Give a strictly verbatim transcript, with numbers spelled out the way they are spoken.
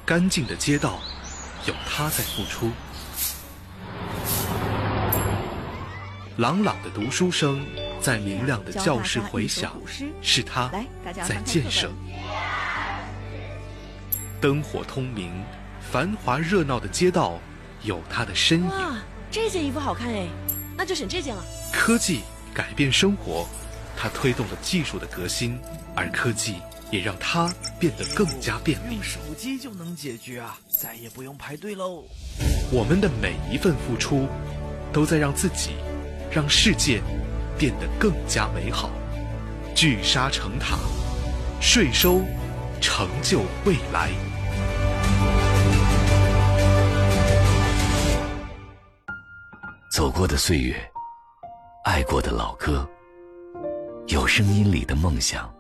干净的街道有他在付出，朗朗的读书声在明亮的教室回响，是他在建设。灯火通明，繁华热闹的街道有他的身影。 哇，这件衣服好看哎，那就选这件了。 科技改变生活，它推动了技术的革新，而科技也让它变得更加便利。 用手机就能解决啊，再也不用排队喽。 我们的每一份付出，都在让自己、让世界变得更加美好。聚沙成塔，税收成就未来。 走过的岁月，爱过的老歌，有声音里的梦想，